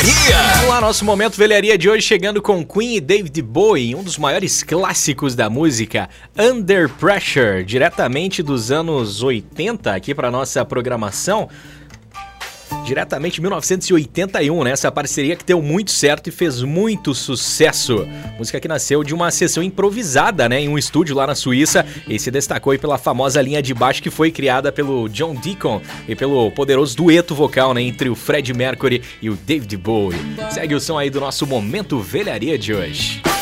Velharia. Vamos lá, nosso Momento Velharia de hoje chegando com Queen e David Bowie, um dos maiores clássicos da música, Under Pressure, diretamente dos anos 80 aqui para nossa programação. Diretamente em 1981, né? Essa parceria que deu muito certo e fez muito sucesso. Música que nasceu de uma sessão improvisada, né? Em um estúdio lá na Suíça e se destacou aí pela famosa linha de baixo que foi criada pelo John Deacon e pelo poderoso dueto vocal, né? Entre o Freddie Mercury e o David Bowie. Segue o som aí do nosso Momento Velharia de hoje.